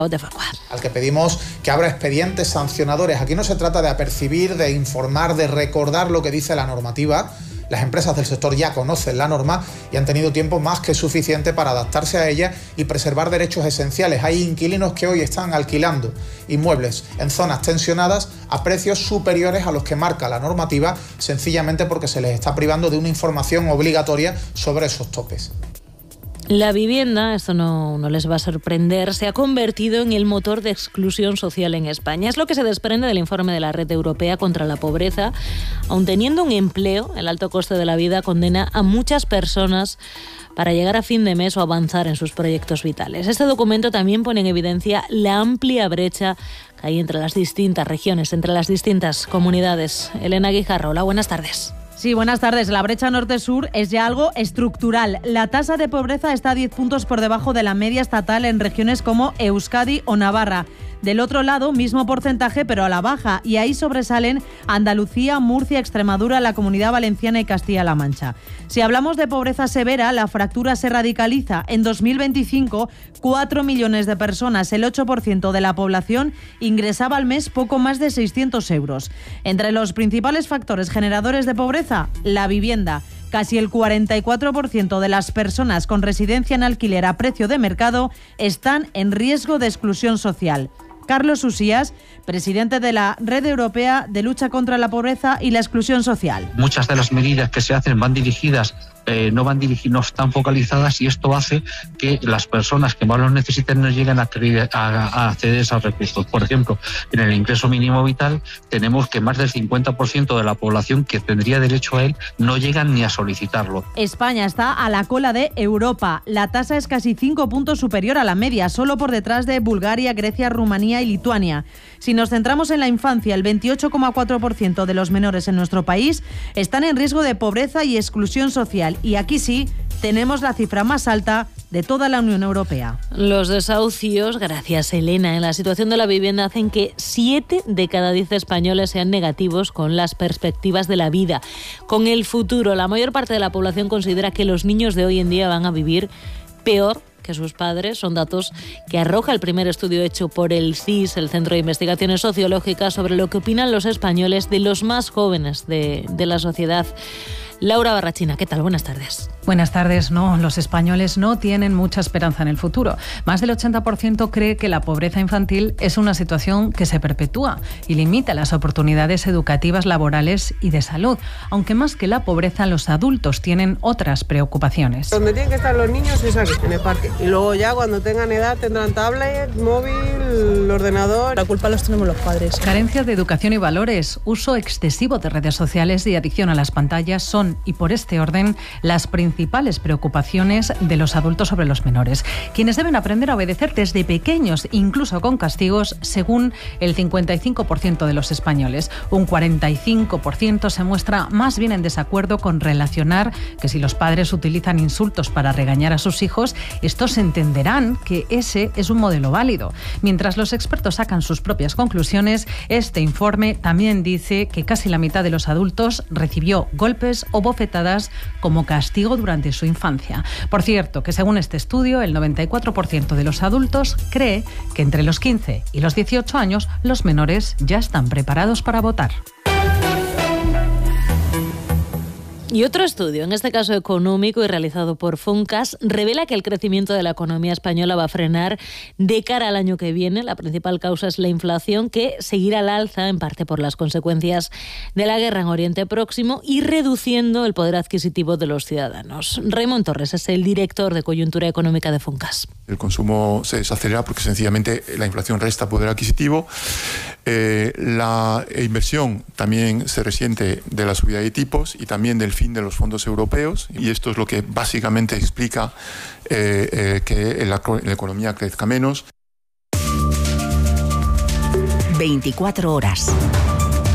de Facua. Al que pedimos que abra expedientes sancionadores. Aquí no se trata de apercibir, de informar, de recordar lo que dice la normativa. Las empresas del sector ya conocen la norma y han tenido tiempo más que suficiente para adaptarse a ella y preservar derechos esenciales. Hay inquilinos que hoy están alquilando inmuebles en zonas tensionadas a precios superiores a los que marca la normativa, sencillamente porque se les está privando de una información obligatoria sobre esos topes. La vivienda, esto no les va a sorprender, se ha convertido en el motor de exclusión social en España. Es lo que se desprende del informe de la Red Europea contra la Pobreza. Aun teniendo un empleo, el alto coste de la vida condena a muchas personas para llegar a fin de mes o avanzar en sus proyectos vitales. Este documento también pone en evidencia la amplia brecha que hay entre las distintas regiones, entre las distintas comunidades. Elena Guijarro, hola, buenas tardes. Sí, buenas tardes. La brecha norte-sur es ya algo estructural. La tasa de pobreza está 10 puntos por debajo de la media estatal en regiones como Euskadi o Navarra. Del otro lado, mismo porcentaje, pero a la baja, y ahí sobresalen Andalucía, Murcia, Extremadura, la Comunidad Valenciana y Castilla-La Mancha. Si hablamos de pobreza severa, la fractura se radicaliza. En 2025, 4 millones de personas, el 8% de la población, ingresaba al mes poco más de 600 euros. Entre los principales factores generadores de pobreza, la vivienda. Casi el 44% de las personas con residencia en alquiler a precio de mercado están en riesgo de exclusión social. Carlos Usías, presidente de la Red Europea de Lucha contra la Pobreza y la Exclusión Social. Muchas de las medidas que se hacen van dirigidas, no están focalizadas, y esto hace que las personas que más lo necesiten no lleguen a acceder a esos recursos. Por ejemplo, en el ingreso mínimo vital tenemos que más del 50% de la población que tendría derecho a él no llegan ni a solicitarlo. España está a la cola de Europa. La tasa es casi 5 puntos superior a la media, solo por detrás de Bulgaria, Grecia, Rumanía y Lituania. Si nos centramos en la infancia, el 28,4% de los menores en nuestro país están en riesgo de pobreza y exclusión social. Y aquí sí, tenemos la cifra más alta de toda la Unión Europea. Los desahucios, gracias Elena, en la situación de la vivienda hacen que 7 de cada 10 españoles sean negativos con las perspectivas de la vida, con el futuro. La mayor parte de la población considera que los niños de hoy en día van a vivir peor que sus padres. Son datos que arroja el primer estudio hecho por el CIS, el Centro de Investigaciones Sociológicas, sobre lo que opinan los españoles de los más jóvenes de la sociedad. Laura Barrachina, ¿qué tal? Buenas tardes. Buenas tardes. No, los españoles no tienen mucha esperanza en el futuro. Más del 80% cree que la pobreza infantil es una situación que se perpetúa y limita las oportunidades educativas, laborales y de salud. Aunque más que la pobreza, los adultos tienen otras preocupaciones. Donde tienen que estar los niños es aquí, en el parque. Y luego ya cuando tengan edad tendrán tablet, móvil, ordenador. La culpa los tenemos los padres. Carencia de educación y valores, uso excesivo de redes sociales y adicción a las pantallas son, y por este orden, las principales preocupaciones de los adultos sobre los menores, quienes deben aprender a obedecer desde pequeños, incluso con castigos, según el 55% de los españoles. Un 45% se muestra más bien en desacuerdo con relacionar que si los padres utilizan insultos para regañar a sus hijos, estos entenderán que ese es un modelo válido. Mientras los expertos sacan sus propias conclusiones, este informe también dice que casi la mitad de los adultos recibió golpes o bofetadas como castigo durante su infancia. Por cierto, que según este estudio, el 94% de los adultos cree que entre los 15 y los 18 años los menores ya están preparados para votar. Y otro estudio, en este caso económico y realizado por Funcas, revela que el crecimiento de la economía española va a frenar de cara al año que viene. La principal causa es la inflación, que seguirá al alza en parte por las consecuencias de la guerra en Oriente Próximo y reduciendo el poder adquisitivo de los ciudadanos. Raymond Torres es el director de coyuntura económica de Funcas. El consumo se desacelera porque sencillamente la inflación resta poder adquisitivo. La inversión también se resiente de la subida de tipos y también del fin de los fondos europeos, y esto es lo que básicamente explica que la economía crezca menos. 24 horas.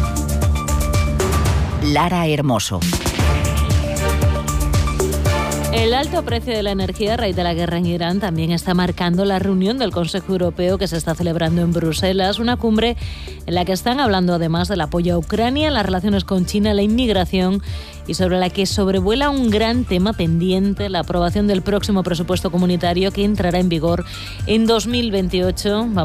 Lara Hermoso. El alto precio de la energía a raíz de la guerra en Irán también está marcando la reunión del Consejo Europeo que se está celebrando en Bruselas, una cumbre en la que están hablando además del apoyo a Ucrania, las relaciones con China, la inmigración y sobre la que sobrevuela un gran tema pendiente, la aprobación del próximo presupuesto comunitario que entrará en vigor en 2028.